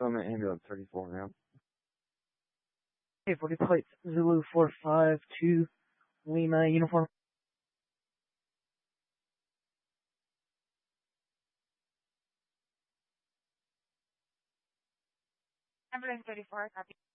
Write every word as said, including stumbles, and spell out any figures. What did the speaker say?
Summit Ambulance thirty-four now. Hey, forty plates, Zulu four five two, Lima uniform. Ambulance thirty-four, copy.